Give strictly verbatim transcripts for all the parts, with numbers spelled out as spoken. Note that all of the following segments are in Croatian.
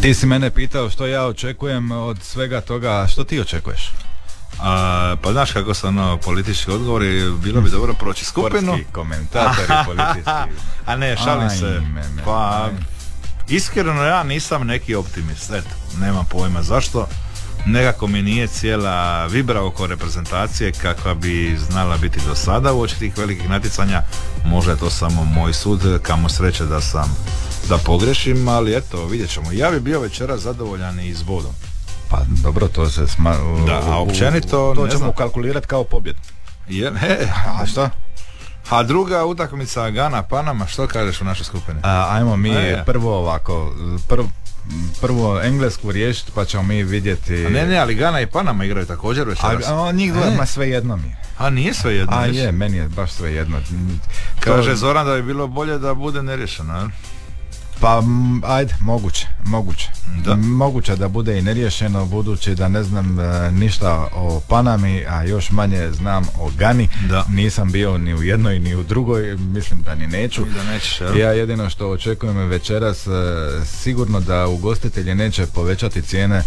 Ti si mene pitao što ja očekujem od svega toga, a što ti očekuješ? A, pa znaš kako su ono politički odgovori, bilo bi dobro proći skupinu. Sportski komentatori, politički. A ne, šalim Aj, se. me, me, Pa, aj. iskreno ja nisam neki optimist, eto, nemam pojma zašto. Nekako mi nije cijela vibra oko reprezentacije kakva bi znala biti do sada uoči tih velikih natjecanja. Možda je to samo moj sud, kamo sreće da sam da pogrešim, ali eto, vidjet ćemo. Ja bi bio večera zadovoljan i s bodom. Pa dobro, to se sma... Da, a općenito, to ne ćemo znam. kalkulirati kao pobjedu. Je, he, A što? a druga utakmica Gana Panama, što kažeš u našoj skupini? A, ajmo mi A je. prvo ovako, prv, prvo Englesku riješiti pa ćemo mi vidjeti... A ne, ne, ali Gana i Panama igraju također večeras. A, a njih E. ma sve jedno mi je. A nije sve jedno. A viš? je, meni je baš sve jedno. Kaže To- Zoran da bi bilo bolje da bude neriješeno, jel? Pa m, ajde, moguće, moguće. Da. M, Moguće da bude i neriješeno, budući da ne znam e, ništa o Panami, a još manje znam o Gani. Da. Nisam bio ni u jednoj ni u drugoj, mislim da ni neću. I da nećeš, jel? Ja jedino što očekujem je večeras e, sigurno da ugostitelji neće povećati cijene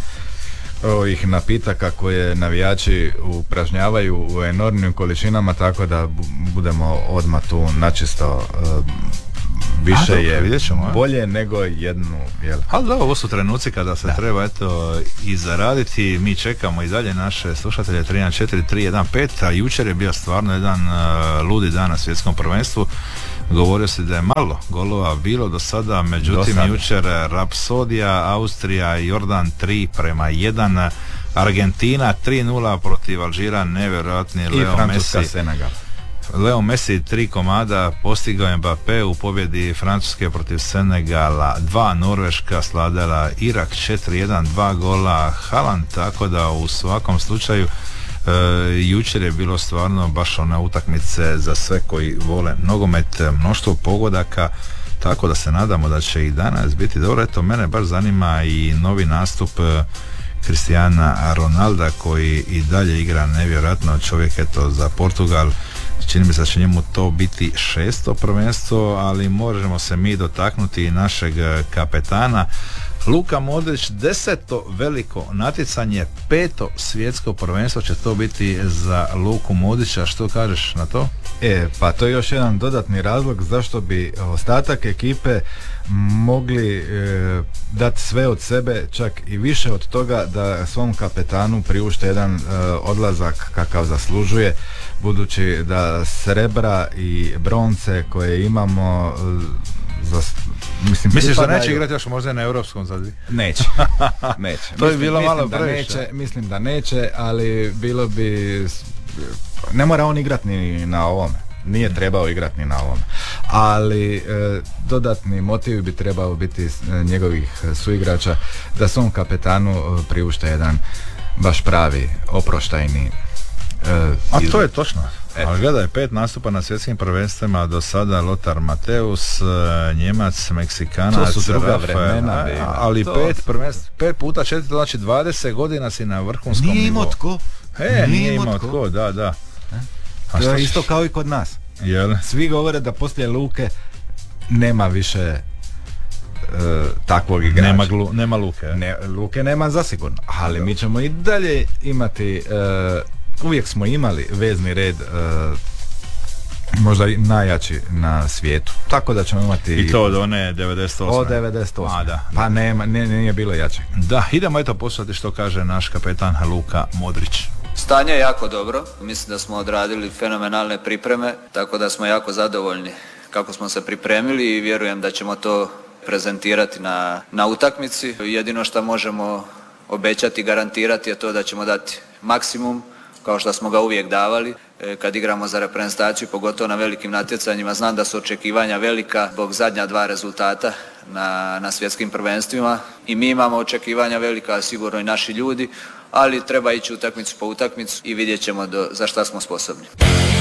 ovih napitaka koje navijači upražnjavaju u enormnim količinama, tako da bu- budemo odmah tu načisto. e, Više A, dobro, je vidjet ćemo, a? bolje nego jednu, jel? Ali da, ovo su trenuci kada se treba eto i zaraditi. Mi čekamo i dalje naše slušatelje tri jedan četiri tri jedan pet, a jučer je bio stvarno jedan uh, ludi dan na svjetskom prvenstvu. Govorio se da je malo golova bilo do sada, međutim Do sada. jučer Rapsodija, Austrija, Jordan tri prema jedan, Argentina tri nula protiv Alžira, nevjerojatni I Leo Francuska, Messi. Senegal. Leo Messi tri komada, postigao Mbappé u pobjedi Francuske protiv Senegala, dva Norveška sladala Irak četiri jedan, dva gola Haaland, tako da u svakom slučaju e, jučer je bilo stvarno baš one utakmice za sve koji vole nogomet, mnoštvo pogodaka, tako da se nadamo da će i danas biti dobro. Eto, mene baš zanima i novi nastup e, Cristiana Ronalda koji i dalje igra nevjerojatno, čovjek eto za Portugal. Čini mi se da će njemu to biti šesto prvenstvo, ali možemo se mi dotaknuti i našeg kapetana. Luka Modrić, deseto veliko natjecanje, peto svjetsko prvenstvo će to biti za Luku Modrića. Što kažeš na to? E, pa to je još jedan dodatni razlog zašto bi ostatak ekipe mogli e, dati sve od sebe, čak i više od toga, da svom kapetanu priušte jedan e, odlazak kakav zaslužuje, budući da srebra i bronce koje imamo e, zas, mislim, Misliš da pripadaju- neće igrati još možda na europskom zadnji? Neće, neće. To bi Mislim- bilo malo mislim da previše. neće, mislim da neće, ali bilo bi, ne mora on igrati ni na ovome, nije trebao igrati ni na ovome, ali e, dodatni motiv bi trebao biti e, njegovih suigrača da svom kapetanu e, priušte jedan baš pravi oproštajni e, A izbor. to je točno. Eto. Ali gledaj, pet nastupa na svjetskim prvenstvima do sada, Lothar Mateus, Njemac, Meksikanac, To su druga Rafael, vremena, a, Beba. ali To pet su- prvenstv, pet puta četiri, to znači dvadeset godina si na vrhunskom Nije imao nivou. tko. E, nije Nije imao imao tko. tko, da, da. A To šta je ćeš? isto kao i kod nas. Jel? Svi govore da poslije Luke nema više e, takvog igrača. Nema, glu, nema Luke. e? Ne, Luke nema zasigurno, ali mi ćemo i dalje imati, e, uvijek smo imali vezni red, e, možda i najjači na svijetu, tako da ćemo imati I to od one devedeset osme. od devedeset osme. A, da. Pa nema, ne, nije bilo jače. Da, idemo eto poslušati što kaže naš kapetan Luka Modrić. Stanje je jako dobro, mislim da smo odradili fenomenalne pripreme, tako da smo jako zadovoljni kako smo se pripremili i vjerujem da ćemo to prezentirati na, na utakmici. Jedino što možemo obećati i garantirati je to da ćemo dati maksimum, kao što smo ga uvijek davali. E, Kad igramo za reprezentaciju, pogotovo na velikim natjecanjima, znam da su očekivanja velika zbog zadnja dva rezultata na, na svjetskim prvenstvima. I mi imamo očekivanja velika, a sigurno i naši ljudi, ali treba ići utakmicu po utakmicu i vidjet ćemo do, za šta smo sposobni.